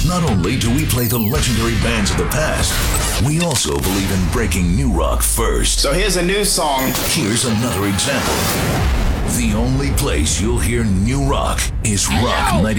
Not only do we play the legendary bands of the past, we also believe in breaking new rock first. So here's a new song. Here's another example. The only place you'll hear new rock is Rock 90.